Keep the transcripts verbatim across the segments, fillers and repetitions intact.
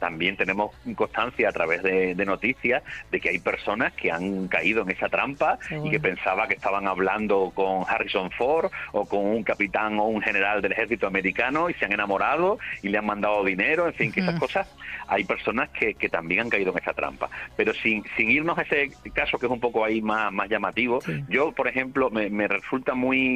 también tenemos constancia a través de, de noticias de que hay personas que han caído en esa trampa Seguro. y que pensaban que estaban hablando con Harrison Ford o con un capitán o un general del ejército americano y se han enamorado y le han mandado dinero, en fin, que esas cosas, hay personas que, que también han caído en esa trampa. Pero sin, sin irnos a ese caso que es un poco ahí más, más llamativo, Sí. yo, por ejemplo, me, me resulta muy,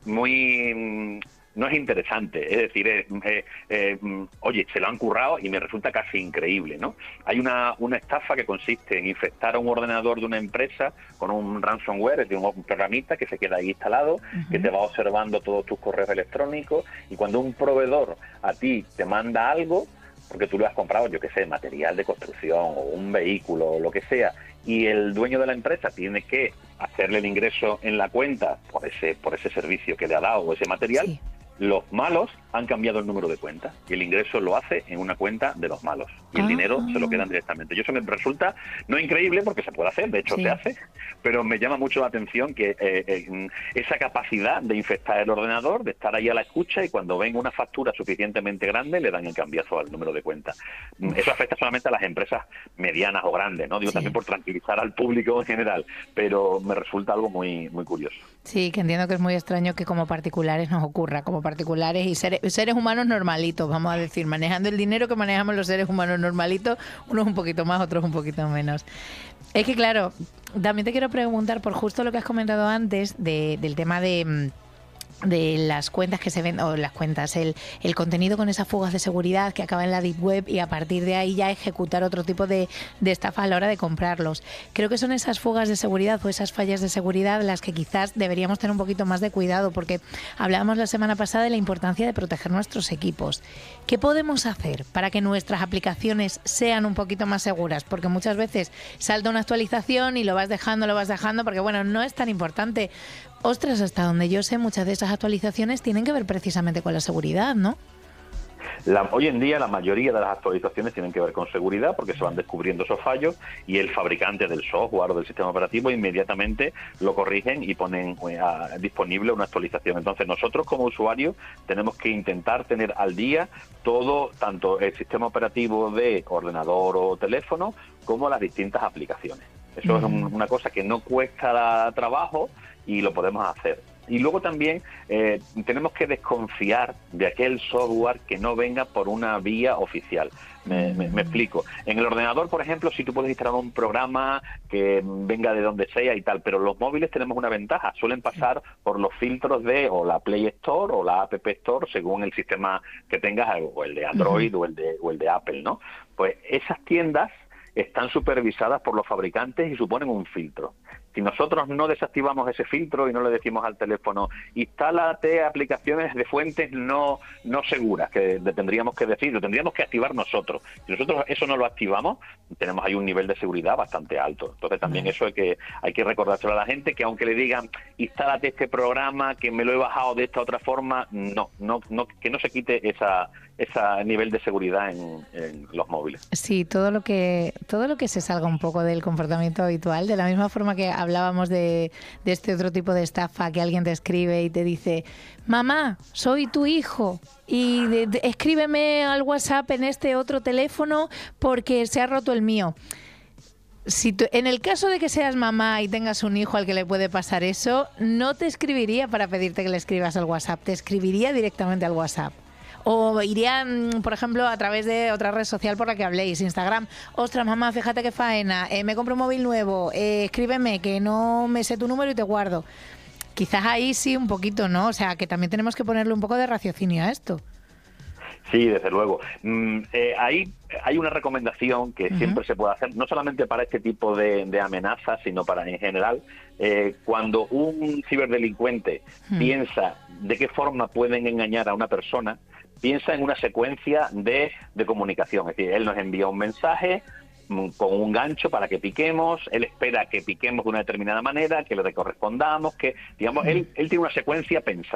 muy... no es interesante, es decir, eh, eh, eh, oye, se lo han currado y me resulta casi increíble, ¿no? Hay una, una estafa que consiste en infectar a un ordenador de una empresa con un ransomware, es decir, un programita que se queda ahí instalado, uh-huh. que te va observando todos tus correos electrónicos, y cuando un proveedor a ti te manda algo, porque tú lo has comprado, yo qué sé, material de construcción o un vehículo o lo que sea, y el dueño de la empresa tiene que hacerle el ingreso en la cuenta por ese, por ese servicio que le ha dado o ese material, sí. Los malos han cambiado el número de cuenta y el ingreso lo hace en una cuenta de los malos y el ah. dinero se lo quedan directamente. Y eso me resulta no increíble porque se puede hacer, de hecho sí. se hace, pero me llama mucho la atención que eh, eh, esa capacidad de infectar el ordenador, de estar ahí a la escucha y cuando ven una factura suficientemente grande le dan el cambiazo al número de cuenta. Uf. Eso afecta solamente a las empresas medianas o grandes, ¿no? Digo sí. también por tranquilizar al público en general, pero me resulta algo muy, muy curioso. Sí, que entiendo que es muy extraño que como particulares nos ocurra, como particulares y seres, seres humanos normalitos, vamos a decir, manejando el dinero que manejamos los seres humanos normalitos, unos un poquito más, otros un poquito menos. Es que claro, también te quiero preguntar por justo lo que has comentado antes de, del tema de... de las cuentas que se ven, o las cuentas, el, el contenido con esas fugas de seguridad que acaba en la Deep Web y a partir de ahí ya ejecutar otro tipo de, de estafa a la hora de comprarlos. Creo que son esas fugas de seguridad o esas fallas de seguridad las que quizás deberíamos tener un poquito más de cuidado, porque hablábamos la semana pasada de la importancia de proteger nuestros equipos. ¿Qué podemos hacer para que nuestras aplicaciones sean un poquito más seguras? Porque muchas veces salta una actualización y lo vas dejando, lo vas dejando, porque bueno, no es tan importante. Ostras, hasta donde yo sé, muchas de esas actualizaciones tienen que ver precisamente con la seguridad, ¿no? La, hoy en día la mayoría de las actualizaciones tienen que ver con seguridad porque se van descubriendo esos fallos y el fabricante del software o del sistema operativo inmediatamente lo corrigen y ponen eh, a, disponible una actualización. Entonces nosotros como usuarios tenemos que intentar tener al día todo, tanto el sistema operativo de ordenador o teléfono como las distintas aplicaciones. Eso uh-huh. es un, una cosa que no cuesta trabajo y lo podemos hacer. Y luego también eh, tenemos que desconfiar de aquel software que no venga por una vía oficial. Me, me, me explico. En el ordenador, por ejemplo, sí tú puedes instalar un programa que venga de donde sea y tal, pero los móviles tenemos una ventaja. Suelen pasar por los filtros de o la Play Store o la App Store, según el sistema que tengas, o el de Android uh-huh. o el de, o el de Apple, ¿no? Pues esas tiendas están supervisadas por los fabricantes y suponen un filtro. Si nosotros no desactivamos ese filtro y no le decimos al teléfono, instálate aplicaciones de fuentes no no seguras, que le tendríamos que decir, lo tendríamos que activar nosotros. Si nosotros eso no lo activamos, tenemos ahí un nivel de seguridad bastante alto. Entonces también eso hay que hay que recordárselo a la gente, que aunque le digan, instálate este programa, que me lo he bajado de esta otra forma, no, no, no que no se quite esa ese nivel de seguridad en, en los móviles. Sí, todo lo que todo lo que se salga un poco del comportamiento habitual, de la misma forma que hablábamos de, de este otro tipo de estafa, que alguien te escribe y te dice, mamá, soy tu hijo y de, de, escríbeme al WhatsApp en este otro teléfono porque se ha roto el mío. Si tú, en el caso de que seas mamá y tengas un hijo al que le puede pasar eso, no te escribiría para pedirte que le escribas al WhatsApp, te escribiría directamente al WhatsApp. O irían, por ejemplo, a través de otra red social por la que habléis, Instagram. Ostras, mamá, fíjate qué faena, eh, me compro un móvil nuevo, eh, escríbeme, que no me sé tu número y te guardo. Quizás ahí sí un poquito, ¿no? O sea, que también tenemos que ponerle un poco de raciocinio a esto. Sí, desde luego. Mm, eh, ahí hay una recomendación que uh-huh. siempre se puede hacer, no solamente para este tipo de, de amenazas, sino para en general. Eh, cuando un ciberdelincuente uh-huh. piensa de qué forma pueden engañar a una persona, piensa en una secuencia de, de comunicación. Es decir, él nos envía un mensaje con un gancho para que piquemos, él espera que piquemos de una determinada manera, que le correspondamos, que, digamos, él, él tiene una secuencia pensada.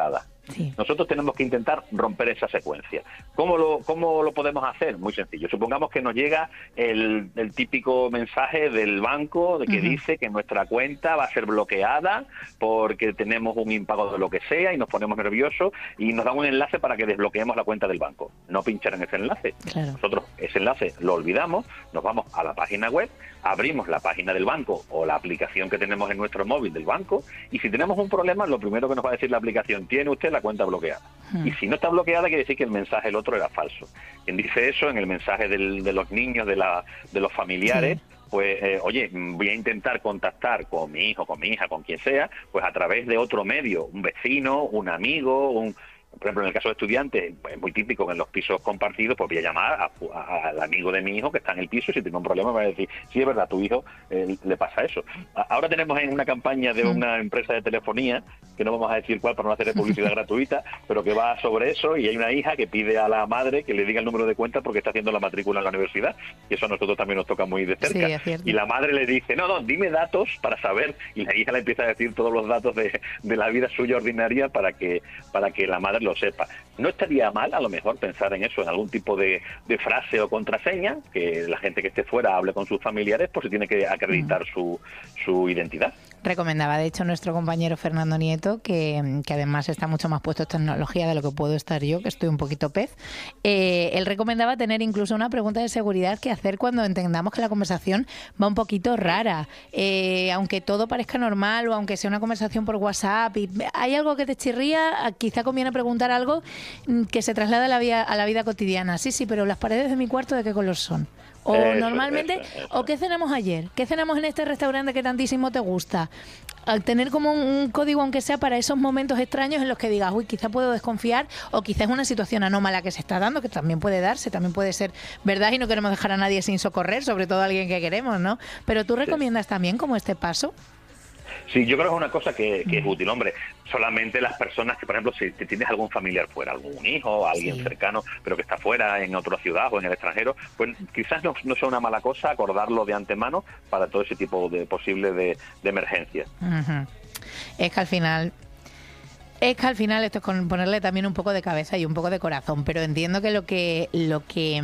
Sí. Nosotros tenemos que intentar romper esa secuencia. ¿Cómo lo, cómo lo podemos hacer? Muy sencillo. Supongamos que nos llega el, el típico mensaje del banco de que uh-huh. dice que nuestra cuenta va a ser bloqueada porque tenemos un impago de lo que sea y nos ponemos nerviosos y nos dan un enlace para que desbloqueemos la cuenta del banco. No pinchar en ese enlace. Claro. Nosotros ese enlace lo olvidamos, nos vamos a la página web, abrimos la página del banco o la aplicación que tenemos en nuestro móvil del banco y si tenemos un problema, lo primero que nos va a decir la aplicación, tiene usted la cuenta bloqueada. Hmm. Y si no está bloqueada, quiere decir que el mensaje del otro era falso. Quien dice eso, en el mensaje del, de los niños, de, la, de los familiares, sí. pues, eh, oye, voy a intentar contactar con mi hijo, con mi hija, con quien sea, pues a través de otro medio, un vecino, un amigo, un... Por ejemplo, en el caso de estudiantes, es muy típico que en los pisos compartidos, pues voy a llamar a, a, al amigo de mi hijo que está en el piso y si tiene un problema me va a decir, sí, es verdad, a tu hijo eh, le pasa eso. Ahora tenemos en una campaña de una empresa de telefonía, que no vamos a decir cuál para no hacer publicidad gratuita, pero que va sobre eso y hay una hija que pide a la madre que le diga el número de cuenta porque está haciendo la matrícula en la universidad y eso a nosotros también nos toca muy de cerca. Sí, y la madre le dice, no, no, dime datos para saber y la hija le empieza a decir todos los datos de, de la vida suya ordinaria para que, para que la madre lo sepa. No estaría mal a lo mejor pensar en eso, en algún tipo de, de frase o contraseña, que la gente que esté fuera hable con sus familiares por si tiene que acreditar mm. su, su identidad. Recomendaba, de hecho, nuestro compañero Fernando Nieto, que, que además está mucho más puesto en tecnología de lo que puedo estar yo, que estoy un poquito pez. Eh, él recomendaba tener incluso una pregunta de seguridad que hacer cuando entendamos que la conversación va un poquito rara. Eh, aunque todo parezca normal o aunque sea una conversación por WhatsApp y hay algo que te chirría, quizá conviene preguntar algo que se traslade a la vida, a la vida cotidiana. Sí, sí, pero las paredes de mi cuarto, ¿de qué color son? O eso, normalmente, eso, eso. ¿O qué cenamos ayer? ¿Qué cenamos en este restaurante que tantísimo te gusta? Al tener como un, un código, aunque sea para esos momentos extraños en los que digas, uy, quizá puedo desconfiar, o quizá es una situación anómala que se está dando, que también puede darse, también puede ser verdad y no queremos dejar a nadie sin socorrer, sobre todo a alguien que queremos, ¿no? Pero ¿tú recomiendas sí. también como este paso? Sí, yo creo que es una cosa que, que es útil, hombre. Solamente las personas que, por ejemplo, si tienes algún familiar fuera, algún hijo, alguien sí. cercano, pero que está fuera, en otra ciudad o en el extranjero, pues quizás no, no sea una mala cosa acordarlo de antemano para todo ese tipo de posible de, de emergencias. Uh-huh. Es que al final... Es que al final esto es con ponerle también un poco de cabeza y un poco de corazón, pero entiendo que lo que... lo que...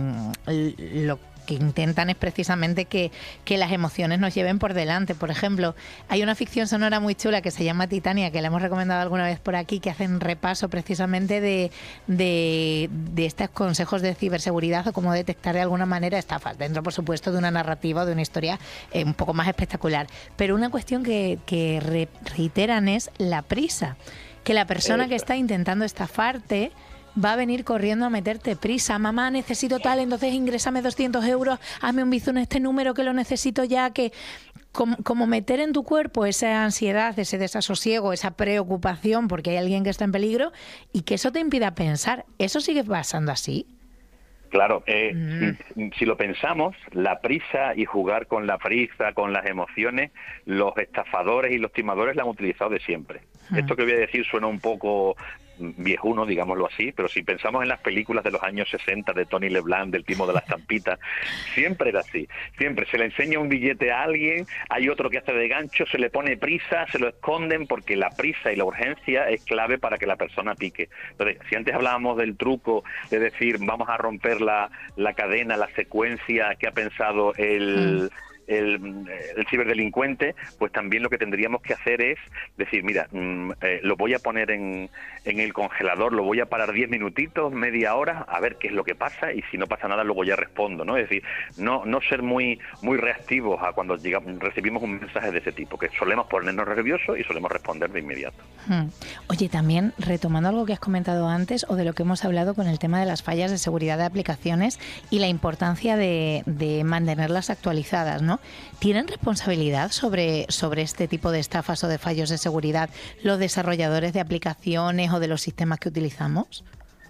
lo que intentan es precisamente que, que las emociones nos lleven por delante. Por ejemplo, hay una ficción sonora muy chula que se llama Titania, que la hemos recomendado alguna vez por aquí, que hacen repaso precisamente de, de, de estos consejos de ciberseguridad o cómo detectar de alguna manera estafas, dentro por supuesto de una narrativa o de una historia eh, un poco más espectacular. Pero una cuestión que, que re, reiteran es la prisa, que la persona que está intentando estafarte va a venir corriendo a meterte prisa. Mamá, necesito tal, entonces ingrésame doscientos euros, hazme un bizum en este número que lo necesito ya, que como, como meter en tu cuerpo esa ansiedad, ese desasosiego, esa preocupación porque hay alguien que está en peligro y que eso te impida pensar. ¿Eso sigue pasando así? Claro, eh, mm. si, si lo pensamos, la prisa y jugar con la prisa, con las emociones, los estafadores y los timadores la han utilizado de siempre. Mm. Esto que voy a decir suena un poco viejuno, digámoslo así, pero si pensamos en las películas de los años sesenta de Tony LeBlanc, del Timo de las Estampitas, siempre era así, siempre se le enseña un billete a alguien, hay otro que hace de gancho, se le pone prisa, se lo esconden porque la prisa y la urgencia es clave para que la persona pique. Entonces, si antes hablábamos del truco de decir vamos a romper la, la cadena, la secuencia que ha pensado el... Mm. El, el ciberdelincuente, pues también lo que tendríamos que hacer es decir, mira, mmm, eh, lo voy a poner en, en el congelador, lo voy a parar diez minutitos, media hora, a ver qué es lo que pasa y si no pasa nada luego ya respondo, ¿no? Es decir, no no ser muy muy reactivos a cuando llegamos, recibimos un mensaje de ese tipo, que solemos ponernos nerviosos y solemos responder de inmediato. Hmm. Oye, también retomando algo que has comentado antes o de lo que hemos hablado con el tema de las fallas de seguridad de aplicaciones y la importancia de, de mantenerlas actualizadas, ¿no? ¿Tienen responsabilidad sobre, sobre este tipo de estafas o de fallos de seguridad los desarrolladores de aplicaciones o de los sistemas que utilizamos?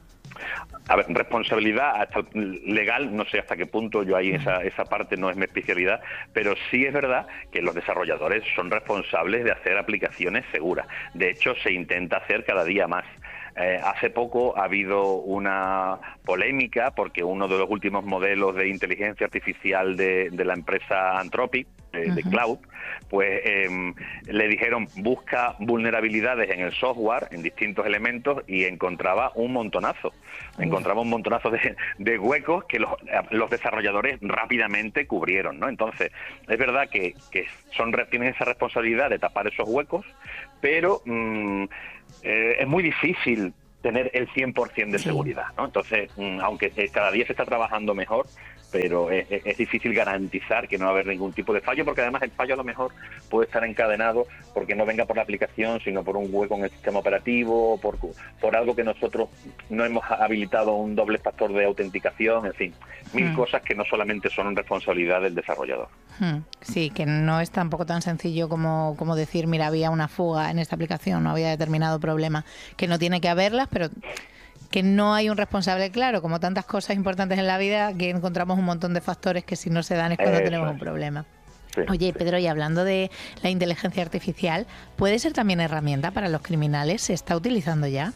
A ver, responsabilidad hasta legal, no sé hasta qué punto, yo ahí esa, esa parte no es mi especialidad, pero sí es verdad que los desarrolladores son responsables de hacer aplicaciones seguras. De hecho, se intenta hacer cada día más. Eh, hace poco ha habido una polémica porque uno de los últimos modelos de inteligencia artificial de, de la empresa Anthropic, de, de cloud, pues eh, le dijeron busca vulnerabilidades en el software, en distintos elementos, y encontraba un montonazo. Encontraba un montonazo de, de huecos que los, los desarrolladores rápidamente cubrieron, ¿no? Entonces, es verdad que, que son tienen esa responsabilidad de tapar esos huecos, pero mmm, eh, es muy difícil tener el cien por ciento de sí. seguridad, ¿no? Entonces, mmm, aunque cada día se está trabajando mejor, pero es, es difícil garantizar que no va a haber ningún tipo de fallo, porque además el fallo a lo mejor puede estar encadenado porque no venga por la aplicación, sino por un hueco en el sistema operativo, por, por algo que nosotros no hemos habilitado un doble factor de autenticación, en fin, mil hmm. cosas que no solamente son responsabilidad del desarrollador. Hmm. Sí, que no es tampoco tan sencillo como, como decir, mira, había una fuga en esta aplicación, no había determinado problema, que no tiene que haberlas, pero que no hay un responsable claro, como tantas cosas importantes en la vida, que encontramos un montón de factores que si no se dan es cuando Eso tenemos es. un problema. Sí, Oye, sí. Pedro, y hablando de la inteligencia artificial, ¿puede ser también herramienta para los criminales? ¿Se está utilizando ya?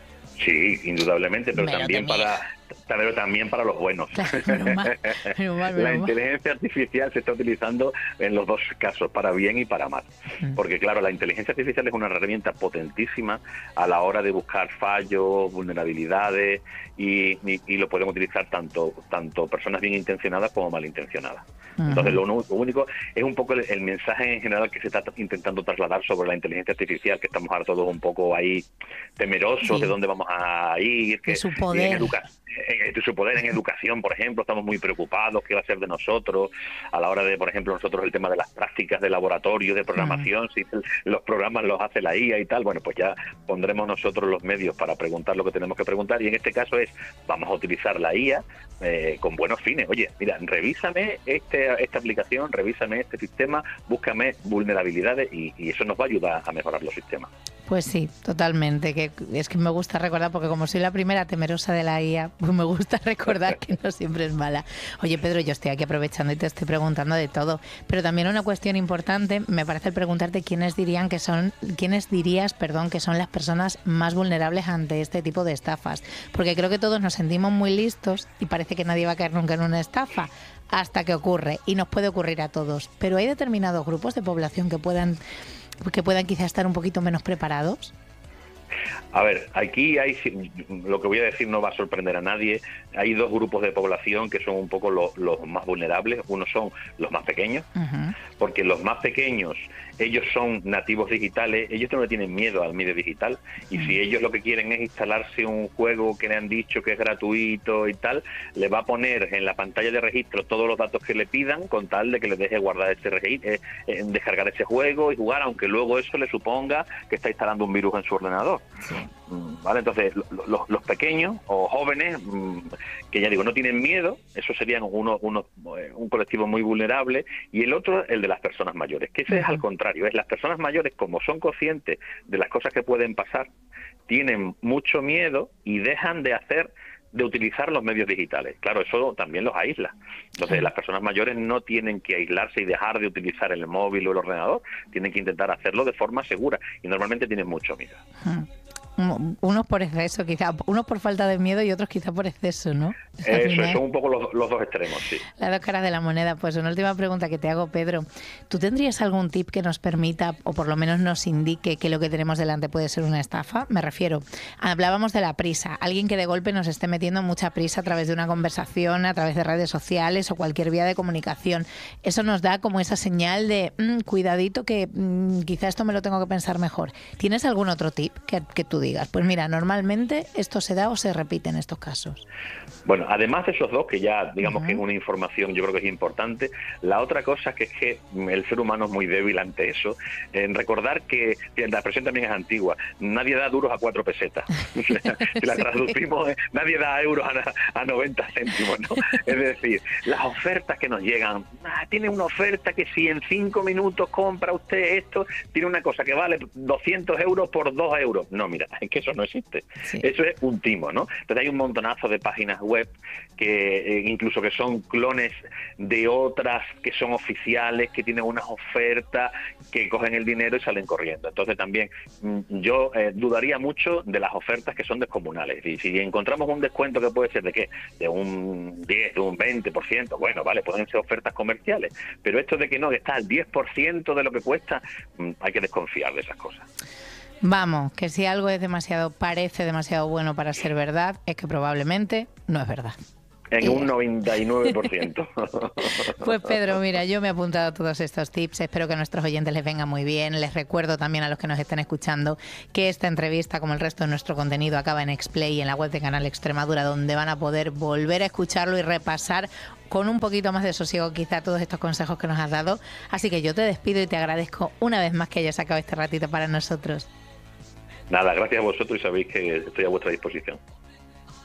Sí, indudablemente, pero, pero también temía. para... pero también para los buenos. Claro, menos mal, menos mal, menos la inteligencia artificial se está utilizando en los dos casos, para bien y para mal. Mm. Porque claro, la inteligencia artificial es una herramienta potentísima a la hora de buscar fallos, vulnerabilidades, y, y, y lo pueden utilizar tanto tanto personas bien intencionadas como malintencionadas. Uh-huh. Entonces lo, lo único es un poco el, el mensaje en general que se está intentando trasladar sobre la inteligencia artificial, que estamos ahora todos un poco ahí temerosos sí. de dónde vamos a ir, que de su poder. De su poder en educación, por ejemplo, estamos muy preocupados, qué va a ser de nosotros a la hora de, por ejemplo, nosotros el tema de las prácticas de laboratorio, de programación, mm. si los programas los hace la I A y tal, bueno, pues ya pondremos nosotros los medios para preguntar lo que tenemos que preguntar, y en este caso es, vamos a utilizar la I A eh, con buenos fines. Oye, mira, revísame este, esta aplicación, revísame este sistema, búscame vulnerabilidades, y, y eso nos va a ayudar a mejorar los sistemas. Pues sí, totalmente, que es que me gusta recordar, porque como soy la primera temerosa de la I A, pues me gusta recordar que no siempre es mala. Oye, Pedro, yo estoy aquí aprovechando y te estoy preguntando de todo, pero también una cuestión importante me parece el preguntarte quiénes dirían que son, quiénes dirías, perdón, que son las personas más vulnerables ante este tipo de estafas, porque creo que todos nos sentimos muy listos y parece que nadie va a caer nunca en una estafa hasta que ocurre, y nos puede ocurrir a todos, pero hay determinados grupos de población que puedan que puedan quizás estar un poquito menos preparados. A ver, aquí hay, lo que voy a decir no va a sorprender a nadie, hay dos grupos de población que son un poco los, los más vulnerables. Uno son los más pequeños, uh-huh. porque los más pequeños, ellos son nativos digitales, ellos no le tienen miedo al medio digital, y uh-huh. si ellos lo que quieren es instalarse un juego que le han dicho que es gratuito y tal, le va a poner en la pantalla de registro todos los datos que le pidan, con tal de que les deje guardar ese registro, eh, eh, descargar ese juego y jugar, aunque luego eso le suponga que está instalando un virus en su ordenador. Sí. ¿Vale? Entonces, los, los pequeños o jóvenes, que ya digo, no tienen miedo, esos serían uno, uno, un colectivo muy vulnerable, y el otro, el de las personas mayores, que ese es al contrario, es las personas mayores, como son conscientes de las cosas que pueden pasar, tienen mucho miedo y dejan de hacer de utilizar los medios digitales. Claro, eso también los aísla. Entonces, sí. las personas mayores no tienen que aislarse y dejar de utilizar el móvil o el ordenador, tienen que intentar hacerlo de forma segura, y normalmente tienen mucho miedo. Hmm. Unos por exceso, quizá, unos por falta de miedo y otros quizá por exceso, ¿no? Eso, son un poco los, los dos extremos, sí. Las dos caras de la moneda. Pues una última pregunta que te hago, Pedro. ¿Tú tendrías algún tip que nos permita, o por lo menos nos indique, que lo que tenemos delante puede ser una estafa? Me refiero, hablábamos de la prisa. Alguien que de golpe nos esté metiendo mucha prisa a través de una conversación, a través de redes sociales o cualquier vía de comunicación. Eso nos da como esa señal de, mmm, cuidadito, que mmm, quizá esto me lo tengo que pensar mejor. ¿Tienes algún otro tip que, que tú digas? Pues mira, normalmente esto se da o se repite en estos casos. Bueno, además de esos dos, que ya digamos uh-huh. que es una información, yo creo que es importante, la otra cosa que es que el ser humano es muy débil ante eso, en recordar que, que la expresión también es antigua, nadie da duros a cuatro pesetas. Si la sí. traducimos, nadie da euros a, a noventa céntimos, ¿no? Es decir, las ofertas que nos llegan, ah, tiene una oferta que si en cinco minutos compra usted esto, tiene una cosa que vale doscientos euros por dos euros. No, mira, es que eso no existe. Sí. Eso es un timo, ¿no? Entonces hay un montonazo de páginas web que eh, incluso que son clones de otras que son oficiales, que tienen unas ofertas, que cogen el dinero y salen corriendo. Entonces también yo eh, dudaría mucho de las ofertas que son descomunales. Y si encontramos un descuento que puede ser de qué, de un diez, de un veinte por ciento, bueno, vale, pueden ser ofertas comerciales, pero esto de que no, que está al diez por ciento de lo que cuesta, hay que desconfiar de esas cosas. Vamos, que si algo es demasiado, parece demasiado bueno para ser verdad, es que probablemente no es verdad. En un noventa y nueve por ciento. Pues Pedro, mira, yo me he apuntado a todos estos tips, espero que a nuestros oyentes les venga muy bien. Les recuerdo también a los que nos estén escuchando que esta entrevista, como el resto de nuestro contenido, acaba en Explay y en la web de Canal Extremadura, donde van a poder volver a escucharlo y repasar con un poquito más de sosiego quizá todos estos consejos que nos has dado. Así que yo te despido y te agradezco una vez más que hayas sacado este ratito para nosotros. Nada, gracias a vosotros y sabéis que estoy a vuestra disposición.